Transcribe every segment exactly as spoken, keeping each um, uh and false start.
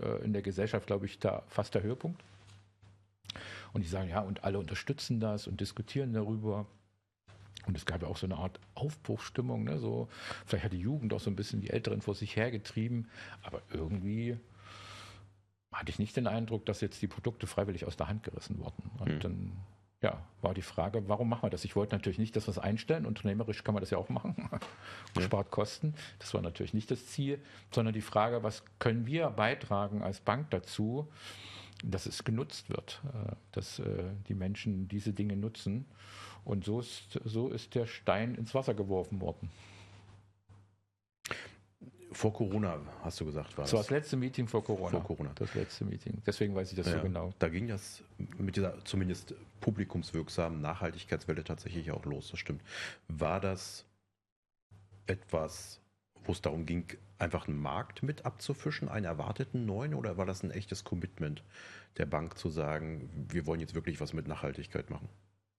äh, in der Gesellschaft, glaube ich, da fast der Höhepunkt. Und die sagen, ja, und alle unterstützen das und diskutieren darüber. Und es gab ja auch so eine Art Aufbruchsstimmung, ne? So, vielleicht hat die Jugend auch so ein bisschen die Älteren vor sich hergetrieben, aber irgendwie hatte ich nicht den Eindruck, dass jetzt die Produkte freiwillig aus der Hand gerissen wurden. Und Hm. dann ja, war die Frage, warum machen wir das? Ich wollte natürlich nicht, dass wir es einstellen. Unternehmerisch kann man das ja auch machen. Ja. Spart Kosten. Das war natürlich nicht das Ziel, sondern die Frage, was können wir beitragen als Bank dazu, dass es genutzt wird, äh, dass äh, die Menschen diese Dinge nutzen. Und so ist, so ist der Stein ins Wasser geworfen worden. Vor Corona, hast du gesagt, war Das war das letzte Meeting vor Corona. Vor Corona. Das letzte Meeting. Deswegen weiß ich das Ja, so genau. Da ging das mit dieser zumindest publikumswirksamen Nachhaltigkeitswelle tatsächlich auch los, das stimmt. War das etwas, wo es darum ging, einfach einen Markt mit abzufischen, einen erwarteten neuen, oder war das ein echtes Commitment der Bank zu sagen, wir wollen jetzt wirklich was mit Nachhaltigkeit machen?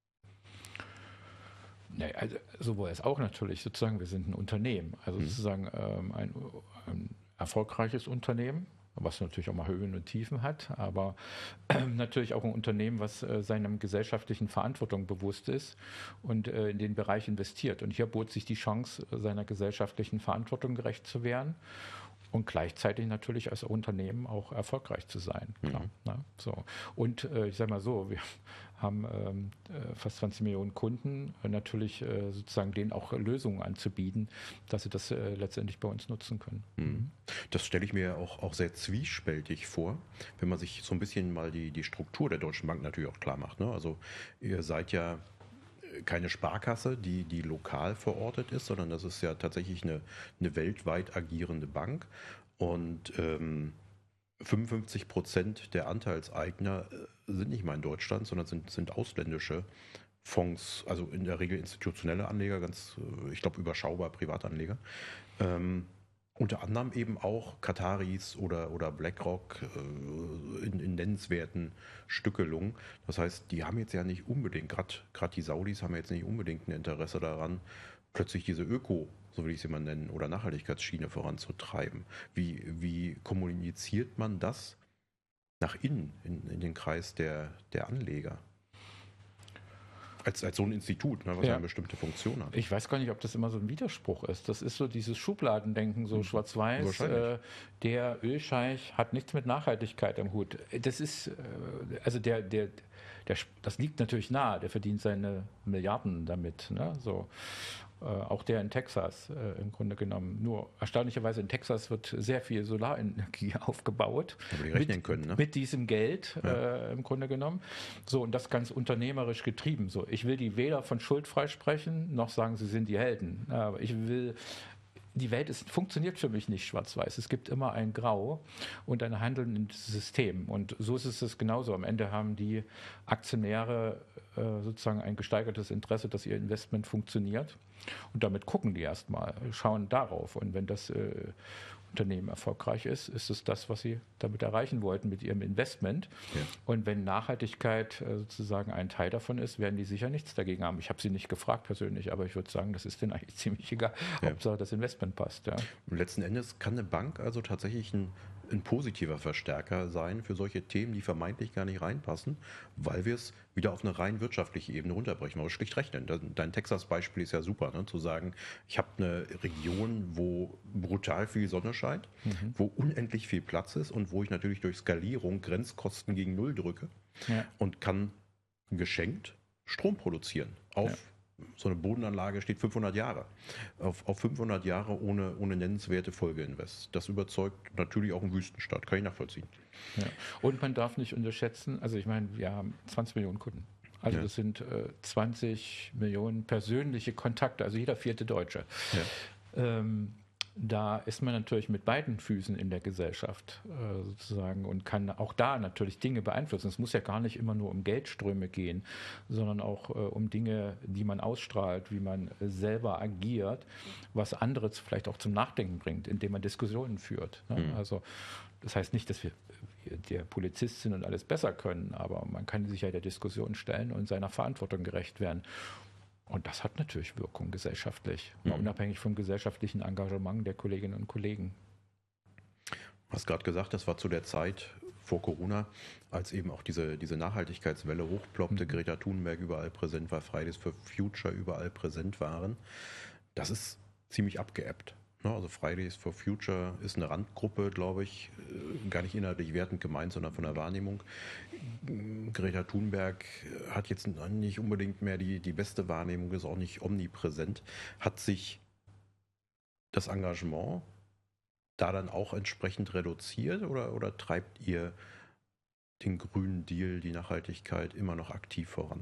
Nee, also sowohl als auch natürlich, sozusagen, wir sind ein Unternehmen, also Mhm. sozusagen ähm, ein, ein erfolgreiches Unternehmen, was natürlich auch mal Höhen und Tiefen hat, aber äh, natürlich auch ein Unternehmen, was äh, seiner gesellschaftlichen Verantwortung bewusst ist und äh, in den Bereich investiert. Und hier bot sich die Chance, seiner gesellschaftlichen Verantwortung gerecht zu werden und gleichzeitig natürlich als Unternehmen auch erfolgreich zu sein. Klar, Mhm. ne? So. Und äh, ich sage mal so, wir haben ähm, äh, fast zwanzig Millionen Kunden, äh, natürlich äh, sozusagen denen auch Lösungen anzubieten, dass sie das äh, letztendlich bei uns nutzen können. Mhm. Das stelle ich mir auch, auch sehr zwiespältig vor, wenn man sich so ein bisschen mal die, die Struktur der Deutschen Bank natürlich auch klar macht. Ne? Also ihr seid ja keine Sparkasse, die, die lokal verortet ist, sondern das ist ja tatsächlich eine, eine weltweit agierende Bank. Und ähm, fünfundfünfzig Prozent der Anteilseigner äh, sind nicht mal in Deutschland, sondern sind, sind ausländische Fonds, also in der Regel institutionelle Anleger, ganz, äh, ich glaube, überschaubar Privatanleger. Ähm, unter anderem eben auch Qataris oder, oder BlackRock äh, in, in nennenswerten Stückelungen. Das heißt, die haben jetzt ja nicht unbedingt, gerade die Saudis haben jetzt nicht unbedingt ein Interesse daran, plötzlich diese Öko, so will ich sie mal nennen, oder Nachhaltigkeitsschiene voranzutreiben. Wie, wie kommuniziert man das nach innen, in, in den Kreis der, der Anleger? Als, als so ein Institut, ne, was ja Ja. eine bestimmte Funktion hat. Ich weiß gar nicht, ob das immer so ein Widerspruch ist. Das ist so dieses Schubladendenken, so Mhm. schwarz-weiß. Wahrscheinlich. Äh, der Ölscheich hat nichts mit Nachhaltigkeit am Hut. Das ist, äh, also der, der, der, das liegt natürlich nahe. Der verdient seine Milliarden damit. Ne? So. Äh, auch der in Texas äh, im Grunde genommen. Nur erstaunlicherweise in Texas wird sehr viel Solarenergie aufgebaut. Aber die rechnen mit, können, ne? mit diesem Geld Ja. äh, im Grunde genommen. So, und das ganz unternehmerisch getrieben. So, ich will die weder von Schuld freisprechen, noch sagen, sie sind die Helden. Aber ich will, die Welt ist, funktioniert für mich nicht schwarz-weiß. Es gibt immer ein Grau und ein handelndes System. Und so ist es genauso. Am Ende haben die Aktionäre äh, sozusagen ein gesteigertes Interesse, dass ihr Investment funktioniert. Und damit gucken die erstmal, schauen darauf. Und wenn das äh, Unternehmen erfolgreich ist, ist es das, was sie damit erreichen wollten mit ihrem Investment. Ja. Und wenn Nachhaltigkeit äh, sozusagen ein Teil davon ist, werden die sicher nichts dagegen haben. Ich habe sie nicht gefragt persönlich, aber ich würde sagen, das ist denen eigentlich ziemlich egal, Ja. Hauptsache das Investment passt. Ja. Und letzten Endes kann eine Bank also tatsächlich ein, ein positiver Verstärker sein für solche Themen, die vermeintlich gar nicht reinpassen, weil wir es wieder auf eine rein wirtschaftliche Ebene runterbrechen. Aber schlicht rechnen. Dein Texas-Beispiel ist ja super, ne? Zu sagen, ich habe eine Region, wo brutal viel Sonne scheint, Mhm. wo unendlich viel Platz ist und wo ich natürlich durch Skalierung Grenzkosten gegen Null drücke Ja. und kann geschenkt Strom produzieren. Auf Ja. so eine Bodenanlage steht fünfhundert Jahre. Auf, auf fünfhundert Jahre ohne, ohne nennenswerte Folgeinvest. Das überzeugt natürlich auch einen Wüstenstaat, kann ich nachvollziehen. Ja. Und man darf nicht unterschätzen, also ich meine, wir haben zwanzig Millionen Kunden. Also Ja. das sind äh, zwanzig Millionen persönliche Kontakte, also jeder vierte Deutsche. Ja. Ähm, da ist man natürlich mit beiden Füßen in der Gesellschaft äh, sozusagen und kann auch da natürlich Dinge beeinflussen. Es muss ja gar nicht immer nur um Geldströme gehen, sondern auch äh, um Dinge, die man ausstrahlt, wie man äh, selber agiert, was andere vielleicht auch zum Nachdenken bringt, indem man Diskussionen führt. Ne? Mhm. Also das heißt nicht, dass wir, wir der Polizist sind und alles besser können, aber man kann sich ja der Diskussion stellen und seiner Verantwortung gerecht werden. Und das hat natürlich Wirkung gesellschaftlich, Mhm. unabhängig vom gesellschaftlichen Engagement der Kolleginnen und Kollegen. Hast gerade gesagt, das war zu der Zeit vor Corona, als eben auch diese, diese Nachhaltigkeitswelle hochploppte, Mhm. Greta Thunberg überall präsent war, Fridays for Future überall präsent waren. Das ist ziemlich abgeebbt. Ne? Also Fridays for Future ist eine Randgruppe, glaube ich, äh, gar nicht inhaltlich wertend gemeint, sondern von der Wahrnehmung. Greta Thunberg hat jetzt nicht unbedingt mehr die, die beste Wahrnehmung, ist auch nicht omnipräsent. Hat sich das Engagement da dann auch entsprechend reduziert oder, oder treibt ihr den grünen Deal, die Nachhaltigkeit immer noch aktiv voran?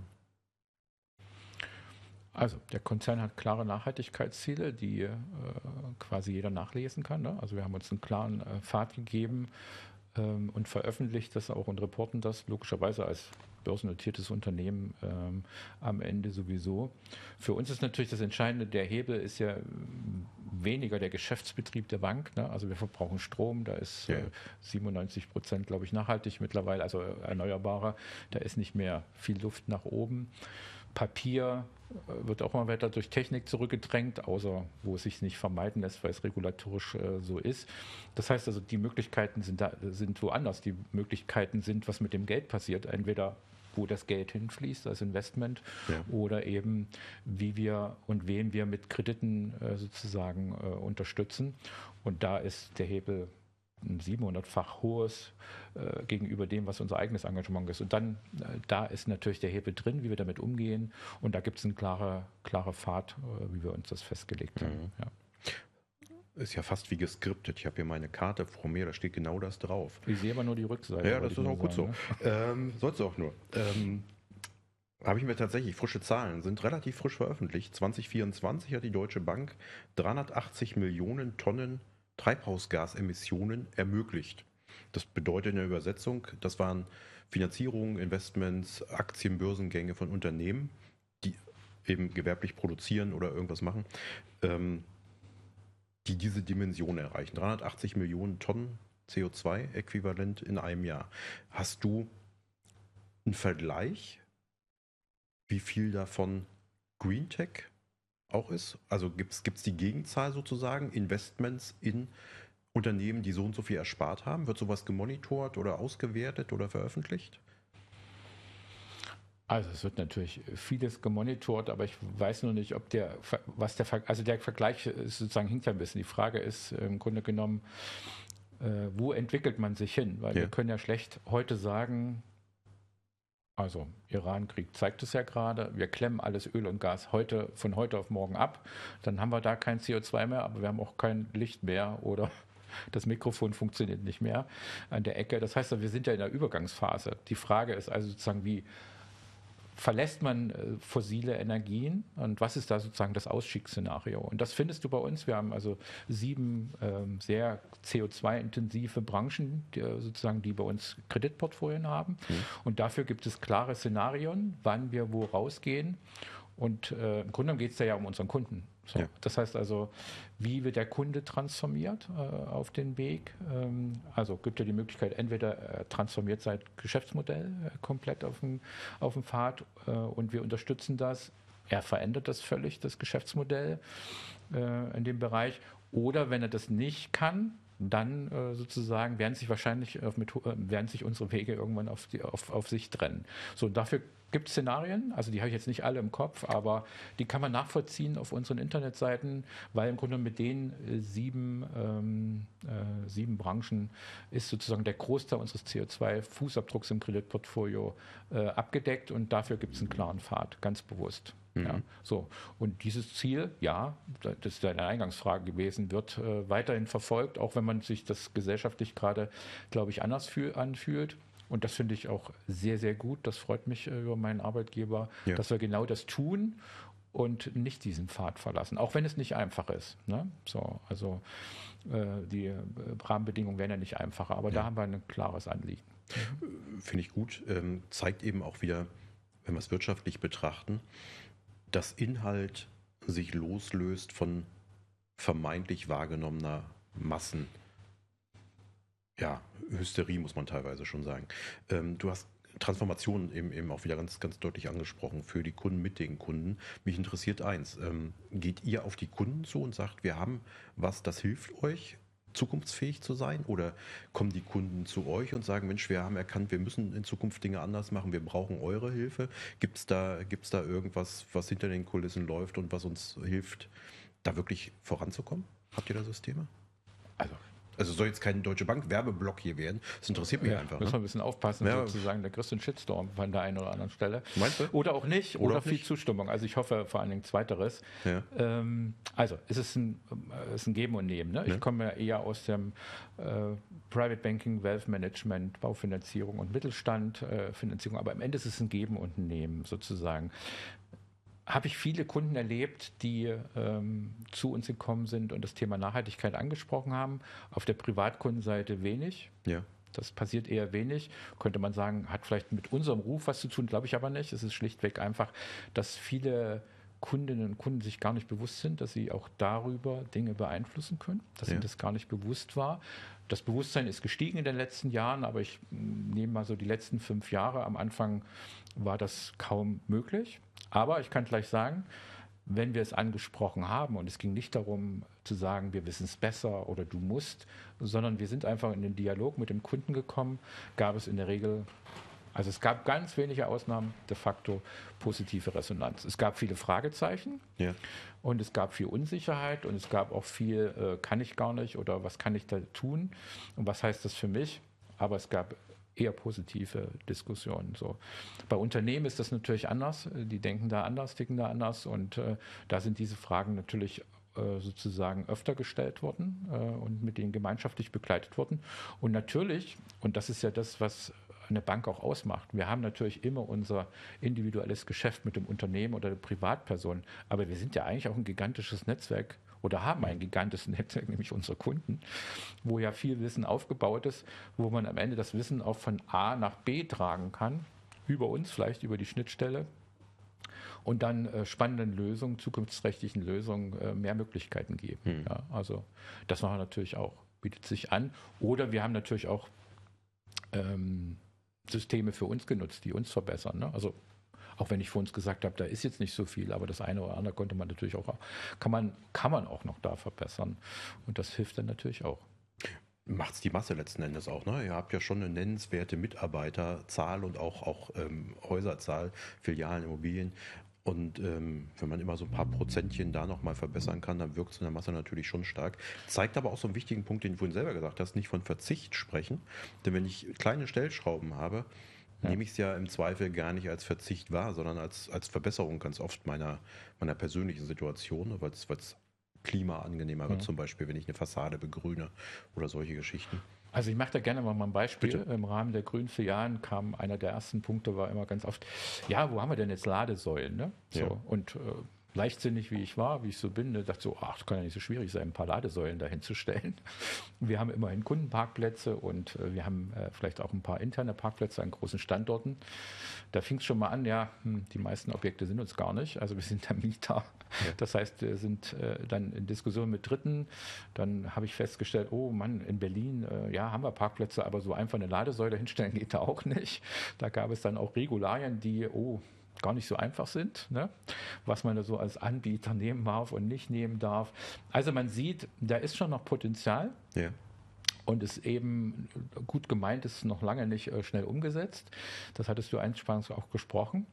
Also der Konzern hat klare Nachhaltigkeitsziele, die äh, quasi jeder nachlesen kann. Ne? Also wir haben uns einen klaren äh, Pfad gegeben ähm, und veröffentlicht das auch und reporten das logischerweise als börsennotiertes Unternehmen ähm, am Ende sowieso. Für uns ist natürlich das Entscheidende, der Hebel ist ja ähm, weniger der Geschäftsbetrieb der Bank. Ne? Also wir verbrauchen Strom, da ist Ja, äh, siebenundneunzig Prozent, glaube ich, nachhaltig mittlerweile, also erneuerbarer. Da ist nicht mehr viel Luft nach oben. Papier äh, wird auch mal weiter durch Technik zurückgedrängt, außer wo es sich nicht vermeiden lässt, weil es regulatorisch äh, so ist. Das heißt also, die Möglichkeiten sind, da, sind woanders. Die Möglichkeiten sind, was mit dem Geld passiert. Entweder wo das Geld hinfließt als Investment ja. oder eben wie wir und wen wir mit Krediten äh, sozusagen äh, unterstützen. Und da ist der Hebel ein siebenhundertfach hohes äh, gegenüber dem, was unser eigenes Engagement ist. Und dann, äh, da ist natürlich der Hebel drin, wie wir damit umgehen. Und da gibt es einen klare, klare Pfad, äh, wie wir uns das festgelegt haben. Mhm. Ja. Ist ja fast wie geskriptet. Ich habe hier meine Karte vor mir, da steht genau das drauf. Ich sehe aber nur die Rückseite. Ja, das wollte ist ich auch nur gut sagen, so. Ähm, sollst du auch nur. Ähm, habe ich mir tatsächlich, frische Zahlen sind relativ frisch veröffentlicht. zwanzig vierundzwanzig hat die Deutsche Bank dreihundertachtzig Millionen Tonnen Treibhausgasemissionen ermöglicht. Das bedeutet in der Übersetzung, das waren Finanzierungen, Investments, Aktien, Börsengänge von Unternehmen, die eben gewerblich produzieren oder irgendwas machen, ähm, die diese Dimension erreichen. dreihundertachtzig Millionen Tonnen C O zwei Äquivalent in einem Jahr. Hast du einen Vergleich, wie viel davon Green Tech auch ist? Also gibt es die Gegenzahl sozusagen, Investments in Unternehmen, die so und so viel erspart haben? Wird sowas gemonitort oder ausgewertet oder veröffentlicht? Also es wird natürlich vieles gemonitort, aber ich weiß nur nicht, ob der, was der, also der Vergleich ist sozusagen hinkt ja ein bisschen. Die Frage ist im Grunde genommen, äh, wo entwickelt man sich hin? Weil Ja. wir können ja schlecht heute sagen, also Iran-Krieg zeigt es ja gerade, wir klemmen alles Öl und Gas heute von heute auf morgen ab, dann haben wir da kein C O zwei mehr, aber wir haben auch kein Licht mehr oder das Mikrofon funktioniert nicht mehr an der Ecke. Das heißt, wir sind ja in der Übergangsphase. Die Frage ist also sozusagen, wie verlässt man äh, fossile Energien und was ist da sozusagen das Ausstiegsszenario? Und das findest du bei uns. Wir haben also sieben ähm, sehr C O zwei intensive Branchen, die, äh, sozusagen, die bei uns Kreditportfolien haben. Mhm. Und dafür gibt es klare Szenarien, wann wir wo rausgehen. Und äh, im Grunde geht es ja um unseren Kunden. So. Ja. Das heißt also, wie wird der Kunde transformiert äh, auf den Weg? Ähm, also gibt ja die Möglichkeit, entweder er transformiert sein Geschäftsmodell äh, komplett auf den, auf den Pfad äh, und wir unterstützen das. Er verändert das völlig, das Geschäftsmodell äh, in dem Bereich. Oder wenn er das nicht kann, dann äh, sozusagen werden sich wahrscheinlich auf, mit, äh, werden sich unsere Wege irgendwann auf, die, auf, auf sich trennen. So, und dafür gibt es Szenarien, also die habe ich jetzt nicht alle im Kopf, aber die kann man nachvollziehen auf unseren Internetseiten, weil im Grunde mit den äh, sieben, ähm, äh, sieben Branchen ist sozusagen der Großteil unseres C O zwei Fußabdrucks im Kreditportfolio äh, abgedeckt und dafür gibt es einen klaren Pfad, ganz bewusst. Mhm. Ja, so. Und dieses Ziel, ja, das ist deine Eingangsfrage gewesen, wird äh, weiterhin verfolgt, auch wenn man sich das gesellschaftlich gerade, glaube ich, anders fühl, anfühlt. Und das finde ich auch sehr, sehr gut. Das freut mich äh, über meinen Arbeitgeber, Ja. dass wir genau das tun und nicht diesen Pfad verlassen, auch wenn es nicht einfach ist. Ne? So, also äh, die äh, Rahmenbedingungen werden ja nicht einfacher, aber Ja. da haben wir ein klares Anliegen. Finde ich gut. Ähm, zeigt eben auch wieder, wenn wir es wirtschaftlich betrachten, dass Inhalt sich loslöst von vermeintlich wahrgenommener Massen. Ja, Hysterie muss man teilweise schon sagen. Ähm, du hast Transformationen eben, eben auch wieder ganz, ganz deutlich angesprochen für die Kunden mit den Kunden. Mich interessiert eins, ähm, geht ihr auf die Kunden zu und sagt, wir haben was, das hilft euch zukunftsfähig zu sein? Oder kommen die Kunden zu euch und sagen, Mensch, wir haben erkannt, wir müssen in Zukunft Dinge anders machen, wir brauchen eure Hilfe? Gibt es da, gibt's da irgendwas, was hinter den Kulissen läuft und was uns hilft, da wirklich voranzukommen? Habt ihr da Systeme? Also Also soll jetzt kein Deutsche Bank Werbeblock hier werden. Das interessiert mich ja, einfach. Müssen Ne? wir ein bisschen aufpassen, Ja. sozusagen, da kriegst du einen Shitstorm von der einen oder anderen Stelle. Meinst du? Oder auch nicht, Oder oder, auch viel nicht. Zustimmung. Also ich hoffe vor allen Dingen Zweiteres. Ja. Ähm, also es ist ein, äh, es ist ein Geben und Nehmen. Ne? Ja. Ich komme ja eher aus dem äh, Private Banking, Wealth Management, Baufinanzierung und Mittelstand, äh, Finanzierung. Aber am Ende ist es ein Geben und ein Nehmen sozusagen. Habe ich viele Kunden erlebt, die ähm, zu uns gekommen sind und das Thema Nachhaltigkeit angesprochen haben. Auf der Privatkundenseite wenig. Ja. Das passiert eher wenig. Könnte man sagen, hat vielleicht mit unserem Ruf was zu tun, glaube ich aber nicht. Es ist schlichtweg einfach, dass viele Kundinnen und Kunden sich gar nicht bewusst sind, dass sie auch darüber Dinge beeinflussen können, dass Ja. ihnen das gar nicht bewusst war. Das Bewusstsein ist gestiegen in den letzten Jahren, aber ich mh, nehme mal so die letzten fünf Jahre. Am Anfang war das kaum möglich. Aber ich kann gleich sagen, wenn wir es angesprochen haben und es ging nicht darum zu sagen, wir wissen es besser oder du musst, sondern wir sind einfach in den Dialog mit dem Kunden gekommen, gab es in der Regel, also es gab ganz wenige Ausnahmen, de facto positive Resonanz. Es gab viele Fragezeichen Ja. und es gab viel Unsicherheit und es gab auch viel, äh, kann ich gar nicht oder was kann ich da tun und was heißt das für mich? Aber es gab eher positive Diskussionen. So. Bei Unternehmen ist das natürlich anders. Die denken da anders, ticken da anders und äh, da sind diese Fragen natürlich äh, sozusagen öfter gestellt worden äh, und mit denen gemeinschaftlich begleitet worden. Und natürlich, und das ist ja das, was eine Bank auch ausmacht. Wir haben natürlich immer unser individuelles Geschäft mit dem Unternehmen oder der Privatperson, aber wir sind ja eigentlich auch ein gigantisches Netzwerk oder haben ein gigantisches Netzwerk, nämlich unsere Kunden, wo ja viel Wissen aufgebaut ist, wo man am Ende das Wissen auch von A nach B tragen kann, über uns vielleicht, über die Schnittstelle und dann äh, spannenden Lösungen, zukunftsrechtlichen Lösungen äh, mehr Möglichkeiten geben. Hm. Ja, also das machen wir natürlich auch, bietet sich an. Oder wir haben natürlich auch ähm, Systeme für uns genutzt, die uns verbessern. Ne? Also auch wenn ich vor uns gesagt habe, da ist jetzt nicht so viel, aber das eine oder andere konnte man natürlich auch, kann man, kann man auch noch da verbessern. Und das hilft dann natürlich auch. Macht es die Masse letzten Endes auch, ne? Ihr habt ja schon eine nennenswerte Mitarbeiterzahl und auch, auch ähm, Häuserzahl, Filialen, Immobilien. Und ähm, wenn man immer so ein paar Prozentchen da nochmal verbessern kann, dann wirkt es in der Masse natürlich schon stark. Zeigt aber auch so einen wichtigen Punkt, den du vorhin selber gesagt hast, nicht von Verzicht sprechen. Denn wenn ich kleine Stellschrauben habe, ja. nehme ich es ja im Zweifel gar nicht als Verzicht wahr, sondern als, als Verbesserung ganz oft meiner, meiner persönlichen Situation, weil es klimaangenehmer wird, ja. zum Beispiel, wenn ich eine Fassade begrüne oder solche Geschichten. Also ich mache da gerne mal ein Beispiel. Bitte? Im Rahmen der grünen Filialen kam einer der ersten Punkte, war immer ganz oft, ja, wo haben wir denn jetzt Ladesäulen? Ne? So, ja. Und äh, leichtsinnig, wie ich war, wie ich so bin, ne, dachte so, ach, das kann ja nicht so schwierig sein, ein paar Ladesäulen dahin zu stellen. Wir haben immerhin Kundenparkplätze und äh, wir haben äh, vielleicht auch ein paar interne Parkplätze an großen Standorten. Da fing es schon mal an, ja, hm, die meisten Objekte sind uns gar nicht, also wir sind der Mieter. Ja. Das heißt, wir sind äh, dann in Diskussion mit Dritten. Dann habe ich festgestellt, oh Mann, in Berlin, äh, ja, haben wir Parkplätze, aber so einfach eine Ladesäule hinstellen geht da auch nicht. Da gab es dann auch Regularien, die, oh, gar nicht so einfach sind, ne? Was man da so als Anbieter nehmen darf und nicht nehmen darf. Also man sieht, da ist schon noch Potenzial. Ja. Und ist eben gut gemeint, ist noch lange nicht äh, schnell umgesetzt. Das hattest du eingangs auch gesprochen.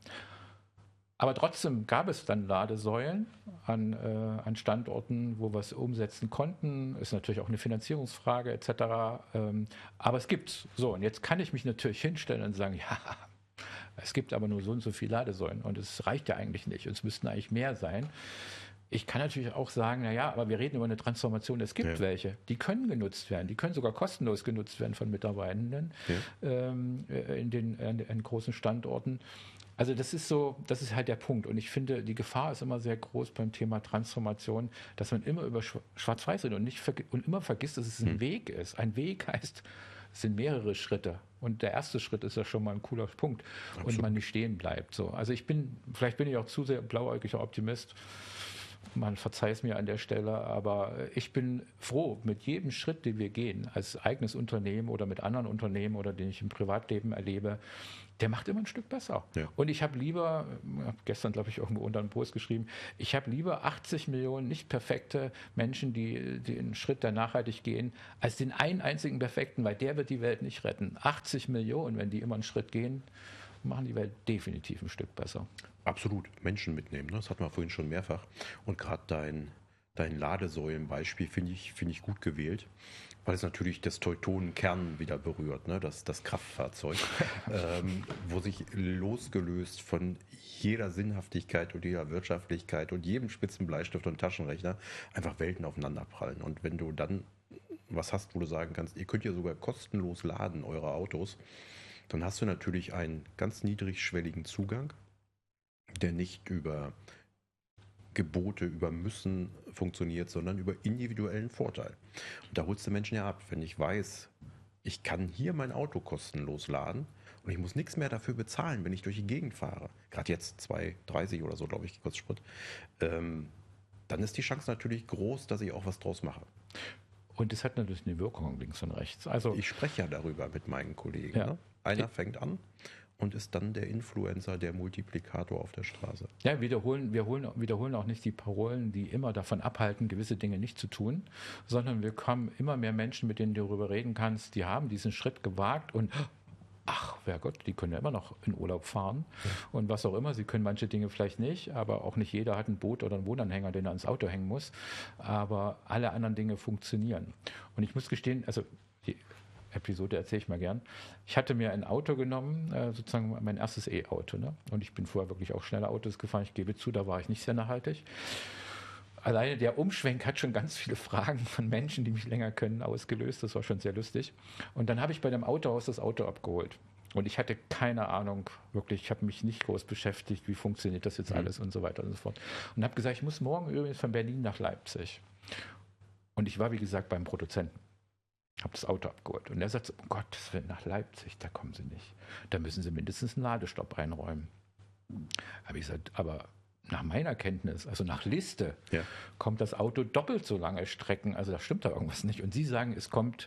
Aber trotzdem gab es dann Ladesäulen an, äh, an Standorten, wo wir es umsetzen konnten. Ist natürlich auch eine Finanzierungsfrage et cetera. Ähm, aber es gibt's. So, und jetzt kann ich mich natürlich hinstellen und sagen, ja, es gibt aber nur so und so viele Ladesäulen und es reicht ja eigentlich nicht. Es müssten eigentlich mehr sein. Ich kann natürlich auch sagen, naja, aber wir reden über eine Transformation. Es gibt ja. welche, die können genutzt werden. Die können sogar kostenlos genutzt werden von Mitarbeitenden ja. ähm, in den in, in großen Standorten. Also das ist so, das ist halt der Punkt. Und ich finde, die Gefahr ist immer sehr groß beim Thema Transformation, dass man immer über Schwarz-Weiß redet und, nicht, und immer vergisst, dass es ein hm. Weg ist. Ein Weg heißt, es sind mehrere Schritte. Und der erste Schritt ist ja schon mal ein cooler Punkt. Absolut. Und man nicht stehen bleibt. So. Also ich bin, vielleicht bin ich auch zu sehr blauäugiger Optimist. man verzeiht es mir an der Stelle, aber ich bin froh mit jedem Schritt, den wir gehen, als eigenes Unternehmen oder mit anderen Unternehmen oder den ich im Privatleben erlebe, der macht immer ein Stück besser. Ja. Und ich habe lieber, ich habe gestern, glaube ich, irgendwo unter einen Post geschrieben, ich habe lieber achtzig Millionen nicht perfekte Menschen, die, die einen Schritt der Nachhaltig gehen, als den einen einzigen perfekten, weil der wird die Welt nicht retten. achtzig Millionen, wenn die immer einen Schritt gehen, machen die Welt definitiv ein Stück besser. Absolut, Menschen mitnehmen, ne? Das hatten wir vorhin schon mehrfach. Und gerade dein, dein Ladesäulenbeispiel finde ich, find ich gut gewählt, weil es natürlich das Teutonenkern wieder berührt, ne? das, das Kraftfahrzeug, ähm, wo sich losgelöst von jeder Sinnhaftigkeit und jeder Wirtschaftlichkeit und jedem spitzen Bleistift und Taschenrechner einfach Welten aufeinanderprallen. Und wenn du dann was hast, wo du sagen kannst, ihr könnt ja sogar kostenlos laden, eure Autos, dann hast du natürlich einen ganz niedrigschwelligen Zugang, der nicht über Gebote, über Müssen funktioniert, sondern über individuellen Vorteil. Und da holst du Menschen ja ab. Wenn ich weiß, ich kann hier mein Auto kostenlos laden und ich muss nichts mehr dafür bezahlen, wenn ich durch die Gegend fahre, gerade jetzt zwei dreißig oder so, glaube ich, kurz Sprit, ähm, dann ist die Chance natürlich groß, dass ich auch was draus mache. Und es hat natürlich eine Wirkung links und rechts. Also ich spreche ja darüber mit meinen Kollegen. Ja. Ne? Einer fängt an und ist dann der Influencer, der Multiplikator auf der Straße. Ja, wiederholen, wir holen, wiederholen auch nicht die Parolen, die immer davon abhalten, gewisse Dinge nicht zu tun, sondern wir kommen immer mehr Menschen, mit denen du darüber reden kannst, die haben diesen Schritt gewagt und ach, wer Gott, die können ja immer noch in Urlaub fahren ja. und was auch immer. Sie können manche Dinge vielleicht nicht, aber auch nicht jeder hat ein Boot oder einen Wohnanhänger, den er ans Auto hängen muss. Aber alle anderen Dinge funktionieren. Und ich muss gestehen, also die Episode erzähle ich mal gern. Ich hatte mir ein Auto genommen, sozusagen mein erstes E-Auto. Ne? Und ich bin vorher wirklich auch schnelle Autos gefahren. Ich gebe zu, da war ich nicht sehr nachhaltig. Alleine der Umschwenk hat schon ganz viele Fragen von Menschen, die mich länger kennen, ausgelöst. Das war schon sehr lustig. Und dann habe ich bei dem Autohaus das Auto abgeholt. Und ich hatte keine Ahnung, wirklich, ich habe mich nicht groß beschäftigt, wie funktioniert das jetzt mhm. alles und so weiter und so fort. Und habe gesagt, ich muss morgen übrigens von Berlin nach Leipzig. Und ich war, wie gesagt, beim Produzenten. Habe das Auto abgeholt. Und er sagt so, um Gottes Willen, nach Leipzig, da kommen Sie nicht. Da müssen Sie mindestens einen Ladestopp einräumen. Habe ich gesagt, aber nach meiner Kenntnis, also nach Liste, ja. kommt das Auto doppelt so lange Strecken. Also da stimmt da irgendwas nicht. Und Sie sagen, es kommt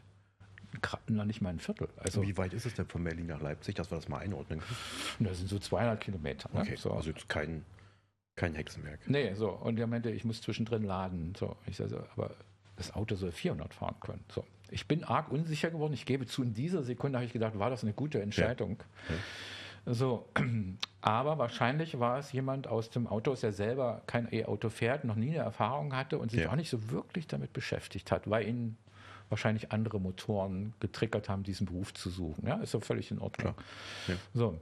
noch nicht mal ein Viertel. Also, wie weit ist es denn von Berlin nach Leipzig, dass wir das mal einordnen können? Das sind so zweihundert Kilometer. Ne? Okay, so. Also jetzt kein, kein Hexenwerk. Nee, so. Und er meinte, ich muss zwischendrin laden. So. Ich sage so, aber das Auto soll vierhundert fahren können. So. Ich bin arg unsicher geworden. Ich gebe zu, in dieser Sekunde habe ich gedacht, war das eine gute Entscheidung? Ja. Ja. So, aber wahrscheinlich war es jemand aus dem Autohaus, der selber kein E-Auto fährt, noch nie eine Erfahrung hatte und sich ja. auch nicht so wirklich damit beschäftigt hat, weil ihn wahrscheinlich andere Motoren getriggert haben, diesen Beruf zu suchen. Ja, ist doch völlig in Ordnung. Ja. So,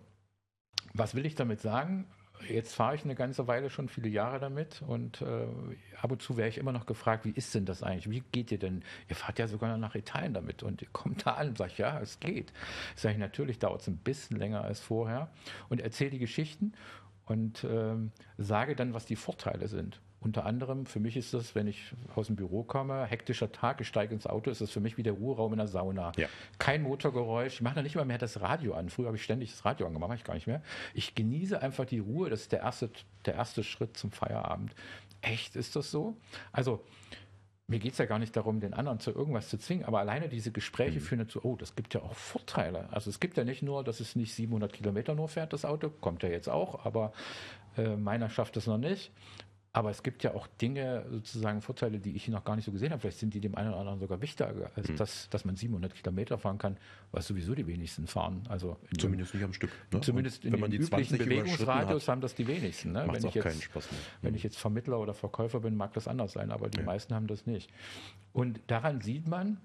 was will ich damit sagen? Jetzt fahre ich eine ganze Weile schon, viele Jahre damit und äh, ab und zu wäre ich immer noch gefragt, wie ist denn das eigentlich? Wie geht ihr denn? Ihr fahrt ja sogar noch nach Italien damit und ihr kommt da an und sagt, ja, es geht. Sag ich, natürlich dauert es ein bisschen länger als vorher und erzähle die Geschichten und ähm, sage dann, was die Vorteile sind. Unter anderem, für mich ist das, wenn ich aus dem Büro komme, hektischer Tag, ich steige ins Auto, ist das für mich wie der Ruheraum in der Sauna. Ja. Kein Motorgeräusch, ich mache noch nicht mal mehr das Radio an. Früher habe ich ständig das Radio angemacht, mache ich gar nicht mehr. Ich genieße einfach die Ruhe, das ist der erste, der erste Schritt zum Feierabend. Echt, ist das so? Also, mir geht es ja gar nicht darum, den anderen zu irgendwas zu zwingen, aber alleine diese Gespräche mhm. führen dazu, oh, das gibt ja auch Vorteile. Also es gibt ja nicht nur, dass es nicht siebenhundert Kilometer nur fährt, das Auto, kommt ja jetzt auch, aber äh, meiner schafft es noch nicht. Aber es gibt ja auch Dinge, sozusagen Vorteile, die ich noch gar nicht so gesehen habe. Vielleicht sind die dem einen oder anderen sogar wichtiger, als mhm. das, dass man siebenhundert Kilometer fahren kann, was sowieso die wenigsten fahren. Also zumindest nicht am Stück. Ne? Zumindest in wenn man den die üblichen Bewegungsradius haben das die wenigsten. Ne? Macht wenn auch ich jetzt, keinen Spaß mehr. Wenn ich jetzt Vermittler oder Verkäufer bin, mag das anders sein, aber die ja. meisten haben das nicht. Und daran sieht man,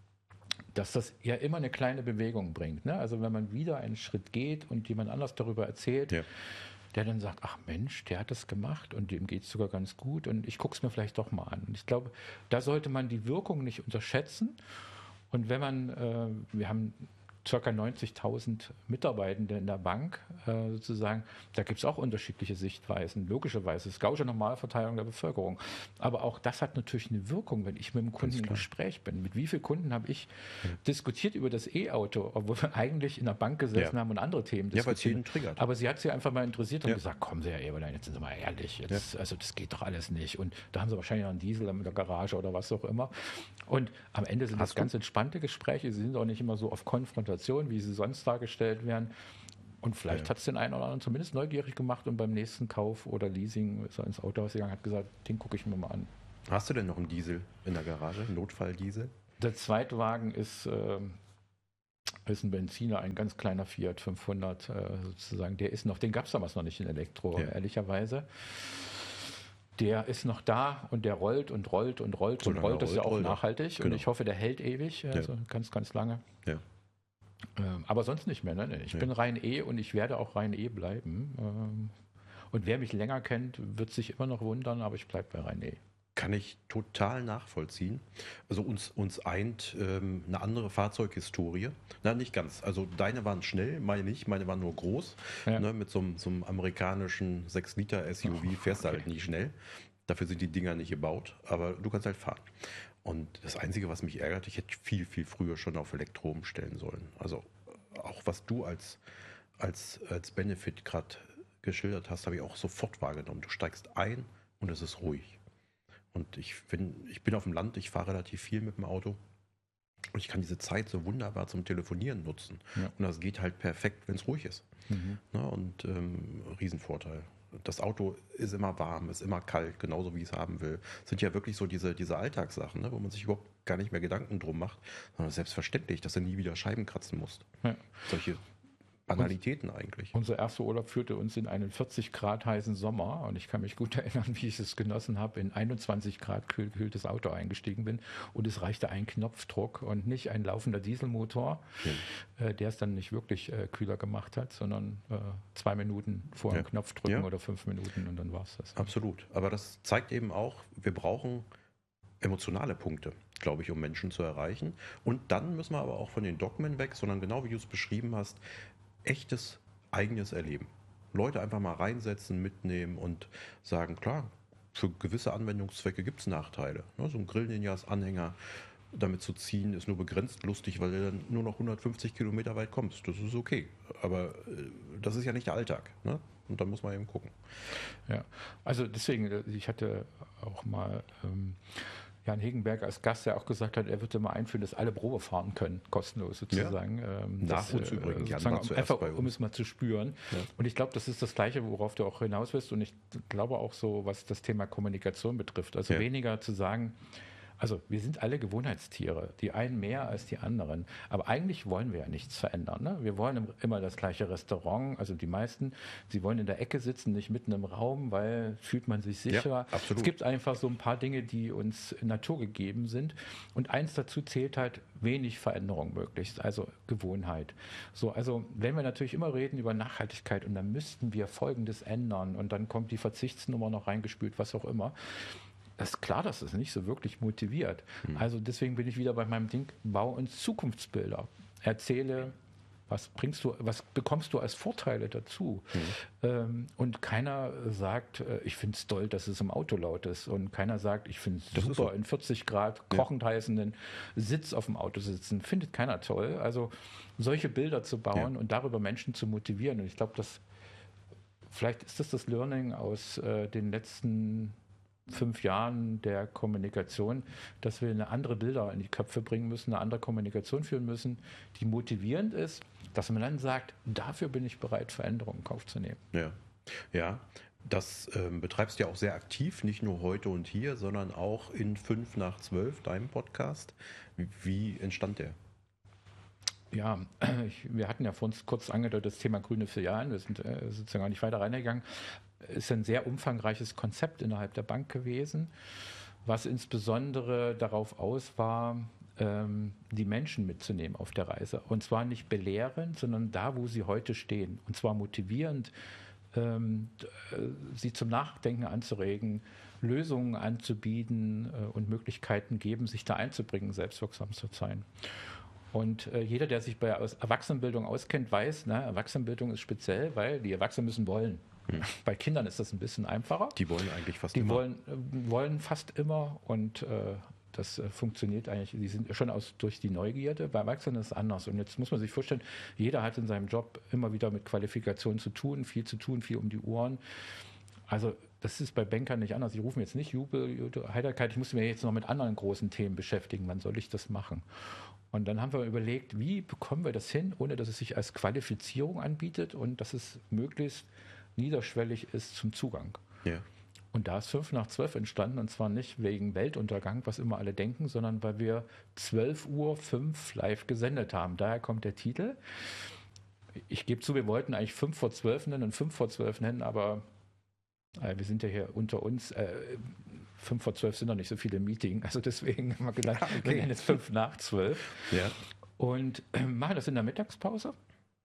dass das ja immer eine kleine Bewegung bringt. Ne? Also wenn man wieder einen Schritt geht und jemand anders darüber erzählt, ja. der dann sagt, ach Mensch, der hat das gemacht und dem geht es sogar ganz gut und ich gucke es mir vielleicht doch mal an. Und ich glaube, da sollte man die Wirkung nicht unterschätzen. Und wenn man, äh, wir haben ca. neunzigtausend Mitarbeitende in der Bank äh, sozusagen. Da gibt es auch unterschiedliche Sichtweisen, logischerweise. Es ist Gaußsche Normalverteilung der Bevölkerung. Aber auch das hat natürlich eine Wirkung, wenn ich mit dem Kunden im Gespräch bin. Mit wie vielen Kunden habe ich ja. diskutiert über das E-Auto, obwohl wir eigentlich in der Bank gesessen ja. haben und andere Themen diskutiert. Ja, weil es jeden triggert. Aber sie hat sie einfach mal interessiert und ja. gesagt, kommen Sie, Herr Eberlein, jetzt sind Sie mal ehrlich. Jetzt, ja. Also das geht doch alles nicht. Und da haben Sie wahrscheinlich noch einen Diesel in der Garage oder was auch immer. Und am Ende sind Hast das ganz entspannte Gespräche. Sie sind auch nicht immer so auf Konfrontation, wie sie sonst dargestellt werden. Und vielleicht ja. hat es den einen oder anderen zumindest neugierig gemacht und beim nächsten Kauf oder Leasing ist er ins Autohaus gegangen und hat gesagt, den gucke ich mir mal an. Hast du denn noch einen Diesel in der Garage, einen Notfalldiesel? Der Zweitwagen ist, äh, ist ein Benziner, ein ganz kleiner Fiat fünfhundert äh, sozusagen. Der ist noch, den gab es damals noch nicht in Elektro, ja. ehrlicherweise. Der ist noch da und der rollt und rollt und rollt und rollt. Das ist ja auch nachhaltig genau. Und ich hoffe, der hält ewig, also ja. ganz, ganz lange. Ja. Ähm, aber sonst nicht mehr. Ne? Ich ja. bin rein E und ich werde auch rein E bleiben. Ähm, und wer mich länger kennt, wird sich immer noch wundern, aber ich bleibe bei rein E. Kann ich total nachvollziehen. Also uns, uns eint ähm, eine andere Fahrzeughistorie. Na, nicht ganz. Also deine waren schnell, meine nicht. Meine waren nur groß. Ja. Ne, mit so einem, so einem amerikanischen sechs Liter S U V oh, fährst du okay. halt nicht schnell. Dafür sind die Dinger nicht gebaut. Aber du kannst halt fahren. Und das Einzige, was mich ärgert, ich hätte viel, viel früher schon auf Elektro umstellen sollen. Also auch was du als, als, als Benefit gerade geschildert hast, habe ich auch sofort wahrgenommen. Du steigst ein und es ist ruhig. Und ich bin, ich bin auf dem Land, ich fahre relativ viel mit dem Auto und ich kann diese Zeit so wunderbar zum Telefonieren nutzen. Ja. Und das geht halt perfekt, wenn es ruhig ist. Mhm. Na, und ähm, Riesenvorteil. Das Auto ist immer warm, ist immer kalt, genauso wie ich es haben will. Das sind ja wirklich so diese, diese Alltagssachen, ne, wo man sich überhaupt gar nicht mehr Gedanken drum macht, sondern selbstverständlich, dass du nie wieder Scheiben kratzen musst. Ja. Solche Banalitäten eigentlich. Unser erster Urlaub führte uns in einen vierzig Grad heißen Sommer und ich kann mich gut erinnern, wie ich es genossen habe, in einundzwanzig Grad kühl gekühltes Auto eingestiegen bin und es reichte ein Knopfdruck und nicht ein laufender Dieselmotor, ja. äh, der es dann nicht wirklich äh, kühler gemacht hat, sondern äh, zwei Minuten vor ja. dem Knopf drücken ja. oder fünf Minuten und dann war es das. Absolut, aber das zeigt eben auch, wir brauchen emotionale Punkte, glaube ich, um Menschen zu erreichen und dann müssen wir aber auch von den Dogmen weg, sondern genau wie du es beschrieben hast, echtes, eigenes Erleben. Leute einfach mal reinsetzen, mitnehmen und sagen, klar, für gewisse Anwendungszwecke gibt es Nachteile. So ein Grill-Ninjas-Anhänger damit zu ziehen, ist nur begrenzt lustig, weil du dann nur noch hundertfünfzig Kilometer weit kommst. Das ist okay. Aber das ist ja nicht der Alltag. Ne? Und da muss man eben gucken. Ja, also deswegen, ich hatte auch mal ähm, Jan Hegenberg als Gast, der auch gesagt hat, er würde mal einführen, dass alle Probe fahren können, kostenlos sozusagen. Ja. Ähm, Nach das, uns äh, übrigens, Jan war zuerst einfach, bei uns. Um es mal zu spüren. Ja. Und ich glaube, das ist das Gleiche, worauf du auch hinaus willst. Und ich glaube auch so, was das Thema Kommunikation betrifft. Also ja. weniger zu sagen, also wir sind alle Gewohnheitstiere, die einen mehr als die anderen. Aber eigentlich wollen wir ja nichts verändern. Ne? Wir wollen immer das gleiche Restaurant, also die meisten, sie wollen in der Ecke sitzen, nicht mitten im Raum, weil fühlt man sich sicher. Ja, absolut. Es gibt einfach so ein paar Dinge, die uns naturgegeben sind. Und eins dazu zählt halt wenig Veränderung möglichst, also Gewohnheit. So, also wenn wir natürlich immer reden über Nachhaltigkeit und dann müssten wir Folgendes ändern und dann kommt die Verzichtsnummer noch reingespült, was auch immer. Das ist klar, dass das nicht so wirklich motiviert. Mhm. Also deswegen bin ich wieder bei meinem Ding, bau uns Zukunftsbilder. Erzähle, was bringst du, was bekommst du als Vorteile dazu? Mhm. Ähm, und keiner sagt, äh, ich finde es toll, dass es im Auto laut ist. Und keiner sagt, ich finde es super, so. in vierzig Grad kochend ja. heißenden Sitz auf dem Auto sitzen. Findet keiner toll. Also solche Bilder zu bauen ja. und darüber Menschen zu motivieren. Und ich glaube, dass vielleicht ist das das Learning aus äh, den letzten fünf Jahren der Kommunikation, dass wir eine andere Bilder in die Köpfe bringen müssen, eine andere Kommunikation führen müssen, die motivierend ist, dass man dann sagt, dafür bin ich bereit, Veränderungen in Kauf zu nehmen. Ja, ja. Das ähm, betreibst du ja auch sehr aktiv, nicht nur heute und hier, sondern auch in fünf nach zwölf, deinem Podcast. Wie, wie entstand der? Ja, ich, wir hatten ja vor uns kurz angedeutet das Thema grüne Filialen, wir sind äh, sozusagen gar nicht weiter reingegangen. Ist ein sehr umfangreiches Konzept innerhalb der Bank gewesen, was insbesondere darauf aus war, ähm, die Menschen mitzunehmen auf der Reise. Und zwar nicht belehrend, sondern da, wo sie heute stehen. Und zwar motivierend, ähm, sie zum Nachdenken anzuregen, Lösungen anzubieten äh, und Möglichkeiten geben, sich da einzubringen, selbstwirksam zu sein. Und äh, jeder, der sich bei aus Erwachsenenbildung auskennt, weiß, ne, Erwachsenenbildung ist speziell, weil die Erwachsenen müssen wollen. Hm. Bei Kindern ist das ein bisschen einfacher. Die wollen eigentlich fast die immer. Die wollen, äh, wollen fast immer und äh, das äh, funktioniert eigentlich. Die sind schon aus, durch die Neugierde. Bei Erwachsenen ist es anders. Und jetzt muss man sich vorstellen, jeder hat in seinem Job immer wieder mit Qualifikationen zu tun, viel zu tun, viel um die Ohren. Also das ist bei Bankern nicht anders. Die rufen jetzt nicht Jubel, Heiterkeit, ich muss mich jetzt noch mit anderen großen Themen beschäftigen. Wann soll ich das machen? Und dann haben wir überlegt, wie bekommen wir das hin, ohne dass es sich als Qualifizierung anbietet und dass es möglichst niederschwellig ist zum Zugang. Ja. Und da ist fünf nach zwölf entstanden, und zwar nicht wegen Weltuntergang, was immer alle denken, sondern weil wir zwölf Uhr fünf live gesendet haben. Daher kommt der Titel. Ich gebe zu, wir wollten eigentlich fünf vor zwölf nennen und fünf vor zwölf nennen, aber äh, wir sind ja hier unter uns. Äh, fünf vor zwölf sind noch nicht so viele Meetings, also deswegen haben wir gedacht, okay. Wir nennen jetzt fünf nach zwölf. Ja. Und äh, machen das in der Mittagspause.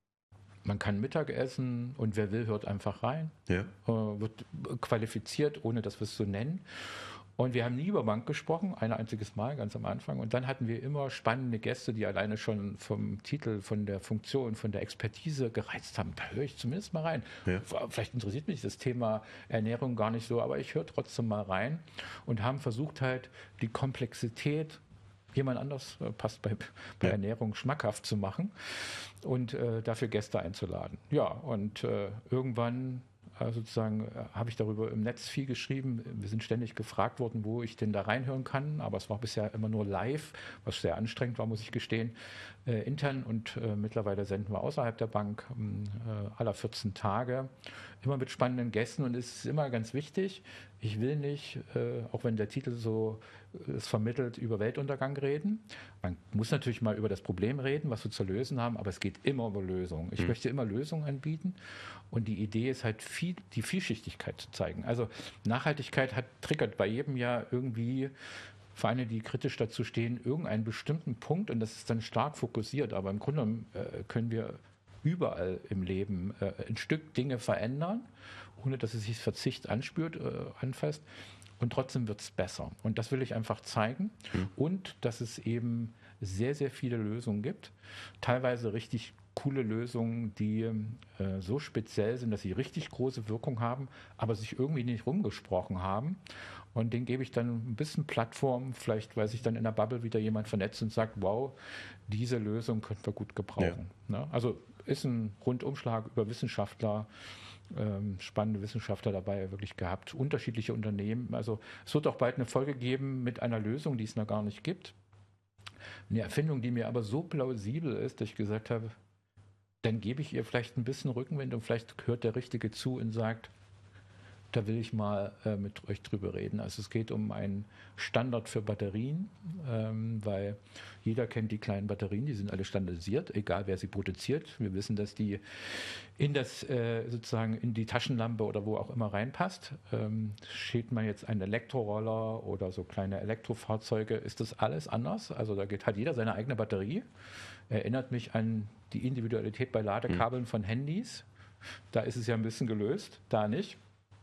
Man kann Mittag essen und wer will, hört einfach rein. Ja. Äh, wird qualifiziert, ohne dass wir es so nennen. Und wir haben nie über Bank gesprochen, ein einziges Mal, ganz am Anfang. Und dann hatten wir immer spannende Gäste, die alleine schon vom Titel, von der Funktion, von der Expertise gereizt haben. Da höre ich zumindest mal rein. Ja. Vielleicht interessiert mich das Thema Ernährung gar nicht so, aber ich höre trotzdem mal rein und haben versucht halt die Komplexität jemand anders, äh, passt bei, bei ja. Ernährung, schmackhaft zu machen und äh, dafür Gäste einzuladen. Ja, und äh, irgendwann äh, sozusagen äh, habe ich darüber im Netz viel geschrieben. Wir sind ständig gefragt worden, wo ich denn da reinhören kann, aber es war bisher immer nur live, was sehr anstrengend war, muss ich gestehen, äh, intern, und äh, mittlerweile senden wir außerhalb der Bank äh, aller vierzehn Tage, immer mit spannenden Gästen, und es ist immer ganz wichtig, ich will nicht, äh, auch wenn der Titel so es vermittelt, über Weltuntergang reden. Man muss natürlich mal über das Problem reden, was wir zu lösen haben, aber es geht immer über Lösungen. Ich mhm. möchte immer Lösungen anbieten, und die Idee ist halt, viel, die Vielschichtigkeit zu zeigen. Also Nachhaltigkeit hat triggert bei jedem Jahr irgendwie Vereine, die kritisch dazu stehen, irgendeinen bestimmten Punkt, und das ist dann stark fokussiert, aber im Grunde äh, können wir überall im Leben äh, ein Stück Dinge verändern, ohne dass es sich Verzicht anspürt, äh, anfasst. Und trotzdem wird es besser. Und das will ich einfach zeigen. Mhm. Und dass es eben sehr, sehr viele Lösungen gibt. Teilweise richtig coole Lösungen, die äh, so speziell sind, dass sie richtig große Wirkung haben, aber sich irgendwie nicht rumgesprochen haben. Und denen gebe ich dann ein bisschen Plattform, vielleicht, weil sich dann in der Bubble wieder jemand vernetzt und sagt, wow, diese Lösung könnten wir gut gebrauchen. Ja. Ne? Also ist ein Rundumschlag über Wissenschaftler, ähm, spannende Wissenschaftler dabei wirklich gehabt, unterschiedliche Unternehmen. Also es wird auch bald eine Folge geben mit einer Lösung, die es noch gar nicht gibt. Eine Erfindung, die mir aber so plausibel ist, dass ich gesagt habe, dann gebe ich ihr vielleicht ein bisschen Rückenwind, und vielleicht hört der Richtige zu und sagt, da will ich mal äh, mit euch drüber reden. Also es geht um einen Standard für Batterien, ähm, weil jeder kennt die kleinen Batterien, die sind alle standardisiert, egal wer sie produziert. Wir wissen, dass die in das äh, sozusagen in die Taschenlampe oder wo auch immer reinpasst. Ähm, steht man jetzt einen Elektroroller oder so kleine Elektrofahrzeuge, ist das alles anders. Also da geht, hat jeder seine eigene Batterie. Erinnert mich an die Individualität bei Ladekabeln von Handys. Da ist es ja ein bisschen gelöst, da nicht.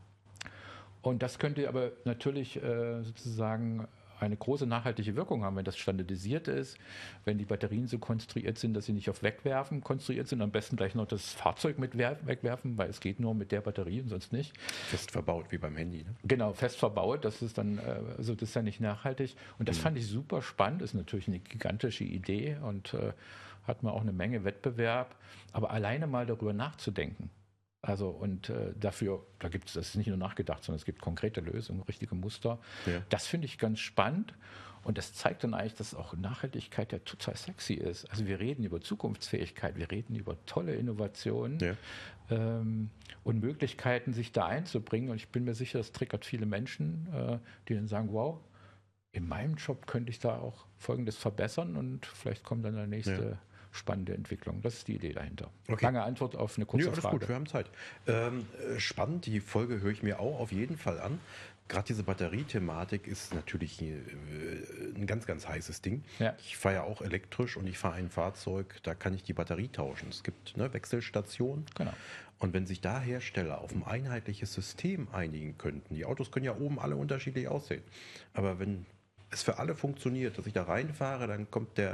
Und das könnte aber natürlich äh, sozusagen eine große nachhaltige Wirkung haben, wenn das standardisiert ist, wenn die Batterien so konstruiert sind, dass sie nicht auf Wegwerfen konstruiert sind, am besten gleich noch das Fahrzeug mit wegwerfen, weil es geht nur mit der Batterie und sonst nicht. Fest verbaut, wie beim Handy. Ne? Genau, fest verbaut, das ist dann, also das ist ja nicht nachhaltig. Und das mhm. fand ich super spannend, ist natürlich eine gigantische Idee und äh, hat man auch eine Menge Wettbewerb, aber alleine mal darüber nachzudenken. Also und äh, dafür, da gibt es, das ist nicht nur nachgedacht, sondern es gibt konkrete Lösungen, richtige Muster. Ja. Das finde ich ganz spannend, und das zeigt dann eigentlich, dass auch Nachhaltigkeit ja total sexy ist. Also wir reden über Zukunftsfähigkeit, wir reden über tolle Innovationen ja. ähm, und Möglichkeiten, sich da einzubringen, und ich bin mir sicher, das triggert viele Menschen, äh, die dann sagen, wow, in meinem Job könnte ich da auch Folgendes verbessern, und vielleicht kommt dann der nächste ja. spannende Entwicklung. Das ist die Idee dahinter. Okay. Lange Antwort auf eine kurze ja, alles Frage. Gut, wir haben Zeit. Ähm, spannend, die Folge höre ich mir auch auf jeden Fall an. Gerade diese Batteriethematik ist natürlich äh, ein ganz, ganz heißes Ding. Ja. Ich fahre ja auch elektrisch, und ich fahre ein Fahrzeug, da kann ich die Batterie tauschen. Es gibt eine Wechselstation. Genau. Und wenn sich da Hersteller auf ein einheitliches System einigen könnten, die Autos können ja oben alle unterschiedlich aussehen, aber wenn es für alle funktioniert, dass ich da reinfahre, dann kommt der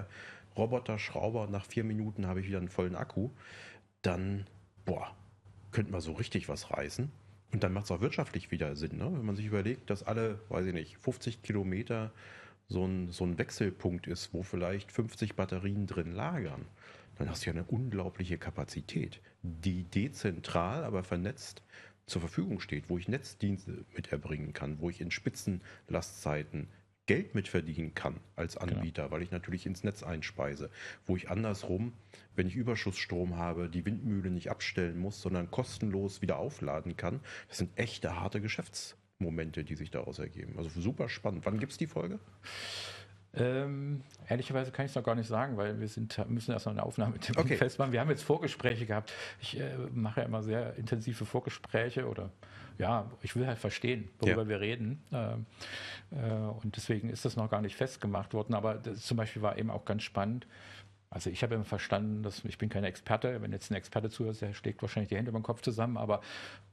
Roboter, Schrauber, nach vier Minuten habe ich wieder einen vollen Akku, dann, boah, könnte man so richtig was reißen. Und dann macht es auch wirtschaftlich wieder Sinn, ne? Wenn man sich überlegt, dass alle, weiß ich nicht, fünfzig Kilometer so ein, so ein Wechselpunkt ist, wo vielleicht fünfzig Batterien drin lagern, dann hast du ja eine unglaubliche Kapazität, die dezentral, aber vernetzt zur Verfügung steht, wo ich Netzdienste mit erbringen kann, wo ich in Spitzenlastzeiten Geld mit verdienen kann als Anbieter, genau. Weil ich natürlich ins Netz einspeise, wo ich andersrum, wenn ich Überschussstrom habe, die Windmühle nicht abstellen muss, sondern kostenlos wieder aufladen kann. Das sind echte harte Geschäftsmomente, die sich daraus ergeben. Also super spannend. Wann gibt es die Folge? Ähm, ehrlicherweise kann ich es noch gar nicht sagen, weil wir sind, müssen erst noch eine Aufnahme mit dem okay. festmachen. Wir haben jetzt Vorgespräche gehabt. Ich äh, mache ja immer sehr intensive Vorgespräche oder ja, ich will halt verstehen, worüber ja. wir reden. Ähm, äh, und deswegen ist das noch gar nicht festgemacht worden. Aber das zum Beispiel war eben auch ganz spannend. Also ich habe immer verstanden, dass ich bin kein Experte. Wenn jetzt ein Experte zuhört, der schlägt wahrscheinlich die Hände über den Kopf zusammen. Aber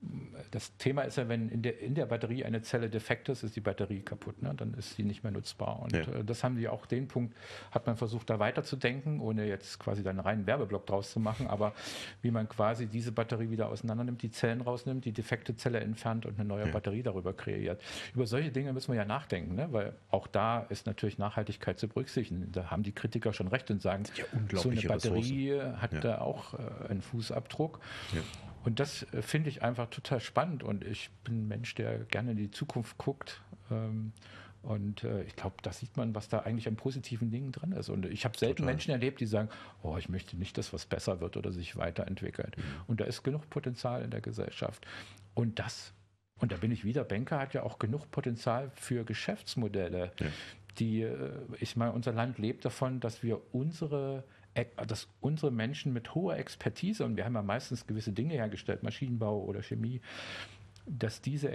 das Thema ist ja, wenn in der, in der Batterie eine Zelle defekt ist, ist die Batterie kaputt. Ne? Dann ist sie nicht mehr nutzbar. Und ja. das haben die auch, den Punkt hat man versucht, da weiterzudenken, ohne jetzt quasi dann einen reinen Werbeblock draus zu machen. Aber wie man quasi diese Batterie wieder auseinander nimmt, die Zellen rausnimmt, die defekte Zelle entfernt und eine neue ja. Batterie darüber kreiert. Über solche Dinge müssen wir ja nachdenken, ne? Weil auch da ist natürlich Nachhaltigkeit zu berücksichtigen. Da haben die Kritiker schon recht und sagen, ja. So eine Batterie Ressourcen. hat ja. da auch äh, einen Fußabdruck. Ja. Und das äh, finde ich einfach total spannend. Und ich bin ein Mensch, der gerne in die Zukunft guckt. Ähm, und äh, ich glaube, da sieht man, was da eigentlich an positiven Dingen drin ist. Und ich habe selten total. Menschen erlebt, die sagen, oh, ich möchte nicht, dass was besser wird oder sich weiterentwickelt. Mhm. Und da ist genug Potenzial in der Gesellschaft. Und das, und da bin ich wieder, Banker hat ja auch genug Potenzial für Geschäftsmodelle. Ja. Die, ich meine, unser Land lebt davon, dass wir unsere, dass unsere Menschen mit hoher Expertise, und wir haben ja meistens gewisse Dinge hergestellt, Maschinenbau oder Chemie, dass diese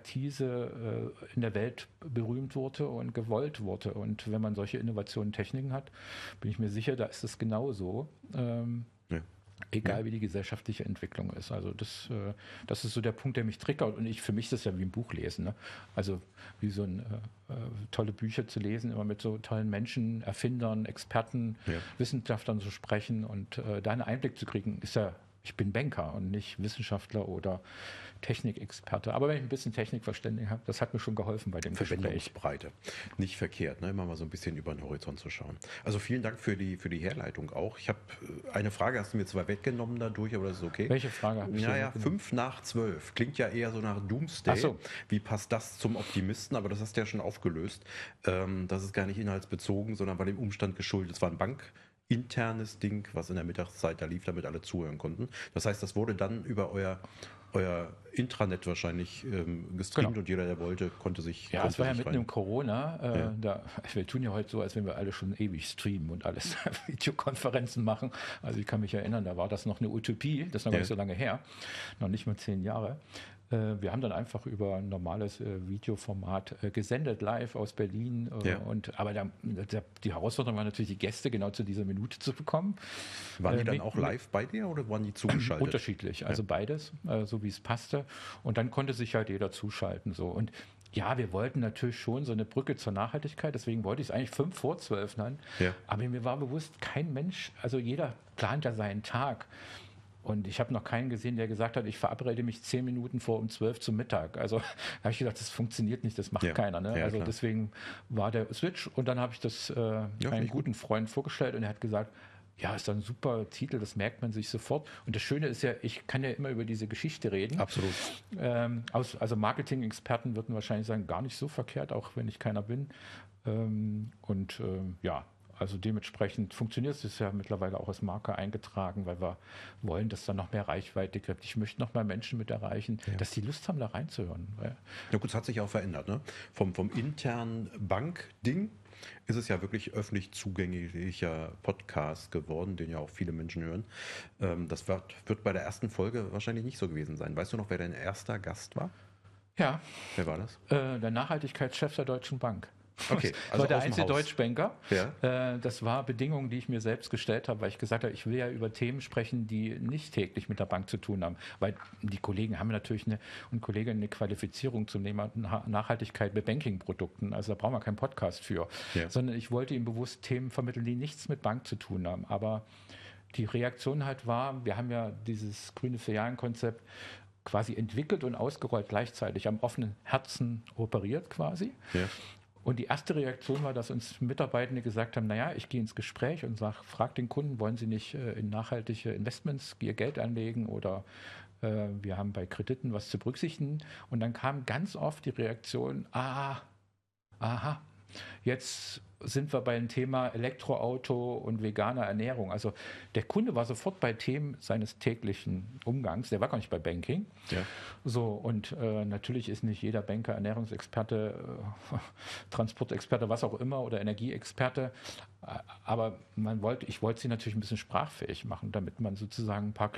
Expertise in der Welt berühmt wurde und gewollt wurde. Und wenn man solche Innovationen, Techniken hat, bin ich mir sicher, da ist es genauso. Ähm, ja. Egal ja. wie die gesellschaftliche Entwicklung ist. Also das, äh, das ist so der Punkt, der mich triggert. Und ich, für mich ist das ja wie ein Buch lesen. Ne? Also wie so ein, äh, tolle Bücher zu lesen, immer mit so tollen Menschen, Erfindern, Experten, ja. Wissenschaftlern zu sprechen und äh, da einen Einblick zu kriegen, ist ja, ich bin Banker und nicht Wissenschaftler oder Technikexperte. Aber wenn ich ein bisschen Technikverständnis habe, das hat mir schon geholfen bei dem Gespräch. Verwendungsbreite. Nicht verkehrt, ne? Immer mal so ein bisschen über den Horizont zu schauen. Also vielen Dank für die, für die Herleitung auch. Ich habe eine Frage, hast du mir zwar weggenommen dadurch, aber das ist okay. Welche Frage habe ich? Naja, fünf nach zwölf. Klingt ja eher so nach Doomsday. Ach so. Wie passt das zum Optimisten? Aber das hast du ja schon aufgelöst. Ähm, das ist gar nicht inhaltsbezogen, sondern war dem Umstand geschuldet. Es war ein Bank. internes Ding, was in der Mittagszeit da lief, damit alle zuhören konnten. Das heißt, das wurde dann über euer, euer Intranet wahrscheinlich ähm, gestreamt genau. Und jeder, der wollte, konnte sich Ja, es war ja mitten rein. im Corona. Äh, ja. da, wir tun ja heute so, als wenn wir alle schon ewig streamen und alles Videokonferenzen machen. Also ich kann mich erinnern, da war das noch eine Utopie. Das ist noch ja. gar nicht so lange her. Noch nicht mal zehn Jahre. Wir haben dann einfach über ein normales äh, Videoformat äh, gesendet, live aus Berlin. Äh, ja. und, aber da, da, die Herausforderung war natürlich, die Gäste genau zu dieser Minute zu bekommen. Waren die äh, dann mit, auch live bei dir oder waren die zugeschaltet? Unterschiedlich, also ja. beides, äh, so wie es passte. Und dann konnte sich halt jeder zuschalten. So. Und ja, wir wollten natürlich schon so eine Brücke zur Nachhaltigkeit, deswegen wollte ich es eigentlich fünf vor zwölf nennen. Ja. Aber mir war bewusst, kein Mensch, also jeder plant ja seinen Tag. Und ich habe noch keinen gesehen, der gesagt hat, ich verabrede mich zehn Minuten vor um zwölf zum Mittag. Also da habe ich gedacht, das funktioniert nicht, das macht ja. keiner. Ne? Ja, also klar. Deswegen war der Switch und dann habe ich das äh, ja, einem guten gut. Freund vorgestellt und er hat gesagt, ja, ist doch ein super Titel, das merkt man sich sofort. Und das Schöne ist ja, ich kann ja immer über diese Geschichte reden. Absolut. Ähm, aus, also Marketing-Experten würden wahrscheinlich sagen, gar nicht so verkehrt, auch wenn ich keiner bin. Ähm, und ähm, ja, also dementsprechend funktioniert es, ist ja mittlerweile auch als Marke eingetragen, weil wir wollen, dass da noch mehr Reichweite gibt. Ich möchte noch mehr Menschen mit erreichen, ja. dass die Lust haben, da reinzuhören. Ja gut, es hat sich auch verändert. Ne? Vom, vom internen Bankding ist es ja wirklich öffentlich zugänglicher Podcast geworden, den ja auch viele Menschen hören. Das wird, wird bei der ersten Folge wahrscheinlich nicht so gewesen sein. Weißt du noch, wer dein erster Gast war? Ja. Wer war das? Äh, der Nachhaltigkeitschef der Deutschen Bank. Okay, ich also war der aus dem einzige Haus. Deutschbanker. Ja. Äh, das war Bedingungen, die ich mir selbst gestellt habe, weil ich gesagt habe, ich will ja über Themen sprechen, die nicht täglich mit der Bank zu tun haben. Weil die Kollegen haben natürlich eine, und Kolleginnen eine Qualifizierung zum Thema Nachhaltigkeit bei Banking-Produkten. Also da brauchen wir keinen Podcast für. Ja. Sondern ich wollte ihm bewusst Themen vermitteln, die nichts mit Bank zu tun haben. Aber die Reaktion halt war, wir haben ja dieses grüne Filialenkonzept quasi entwickelt und ausgerollt gleichzeitig, am offenen Herzen operiert quasi. Ja. Und die erste Reaktion war, dass uns Mitarbeitende gesagt haben, naja, ich gehe ins Gespräch und sage, frag den Kunden, wollen Sie nicht äh, in nachhaltige Investments ihr Geld anlegen oder äh, wir haben bei Krediten was zu berücksichtigen. Und dann kam ganz oft die Reaktion, ah, aha, jetzt sind wir beim Thema Elektroauto und veganer Ernährung. Also der Kunde war sofort bei Themen seines täglichen Umgangs, der war gar nicht bei Banking. Ja. So, und äh, natürlich ist nicht jeder Banker Ernährungsexperte, äh, Transportexperte, was auch immer oder Energieexperte. Aber man wollte, ich wollte sie natürlich ein bisschen sprachfähig machen, damit man sozusagen ein paar